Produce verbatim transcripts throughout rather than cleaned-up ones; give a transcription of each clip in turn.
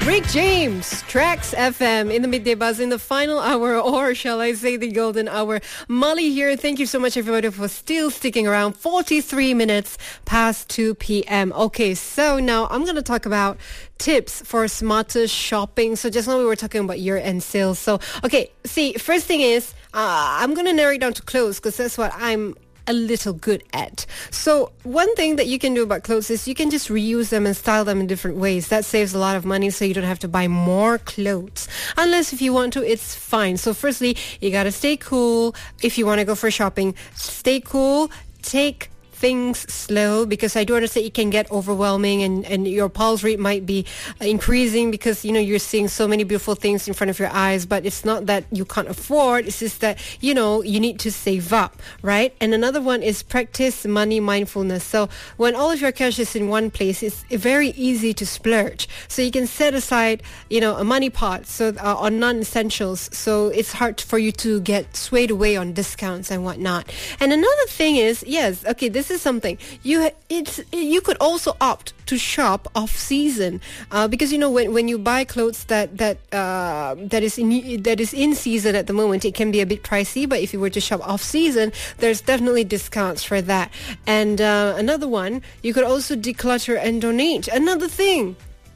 Rick James, Tracks F M in the midday buzz in the final hour, or shall I say the golden hour. Molly here. Thank you so much, everybody, for still sticking around. forty-three minutes past two p.m. Okay, so now I'm going to talk about tips for smarter shopping. So just now we were talking about year-end sales. So, okay, see, first thing is, uh, I'm going to narrow it down to clothes because that's what I'm a little good at. So one thing that you can do about clothes is you can just reuse them and style them in different ways. That saves a lot of money, so you don't have to buy more clothes. Unless if you want to, it's fine. So firstly, you gotta stay cool. If you want to go for shopping, stay cool. Take things slow, because I do understand it can get overwhelming, and, and your pulse rate might be increasing because, you know, you're seeing so many beautiful things in front of your eyes, but it's not that you can't afford, it's just that, you know, you need to save up, right? And another one is practice money mindfulness. So when all of your cash is in one place, it's very easy to splurge. So you can set aside, you know, a money pot so uh, on non-essentials, so it's hard for you to get swayed away on discounts and whatnot. And another thing is, yes, okay, this This is something you it's you could also opt to shop off season, uh, because you know when, when you buy clothes that that uh, that is in that is in season at the moment, it can be a bit pricey. But if you were to shop off season, there's definitely discounts for that. And uh, another one, you could also declutter and donate. Another thing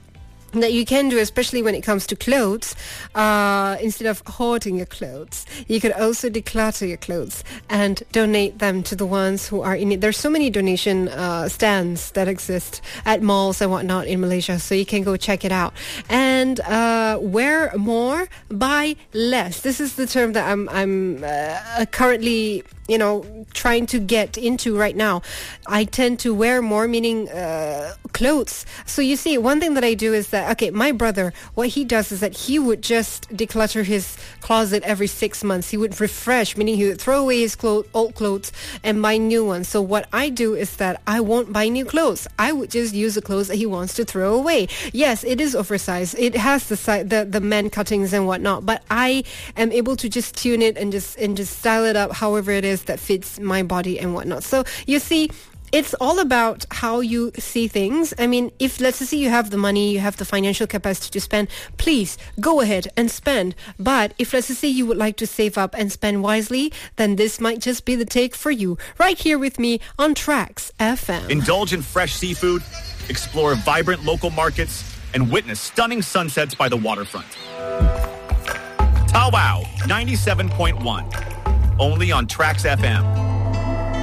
that you can do, especially when it comes to clothes, uh, instead of hoarding your clothes, you could also declutter your clothes and donate them to the ones who are in it. There's so many donation uh, stands that exist at malls and whatnot in Malaysia, so you can go check it out. And uh, wear more, buy less. This is the term that I'm I'm uh, currently, you know, trying to get into right now. I tend to wear more, meaning uh, clothes. So you see, one thing that I do is that, okay, my brother, what he does is that he would just declutter his closet every six months. He would refresh, meaning he would throw away his clo- old clothes and buy new ones. So what I do is that I won't buy new clothes. I would just use the clothes that he wants to throw away. Yes, it is oversized. It has the si- the, the men cuttings and whatnot, but I am able to just tune it and just and just style it up however it is that fits my body and whatnot. So you see, it's all about how you see things. I mean, if let's say you have the money, you have the financial capacity to spend, please go ahead and spend. But if let's say you would like to save up and spend wisely, then this might just be the take for you. Right here with me on Tracks F M. Indulge in fresh seafood, explore vibrant local markets, and witness stunning sunsets by the waterfront. Tao Wow ninety-seven point one. Only on Tracks F M.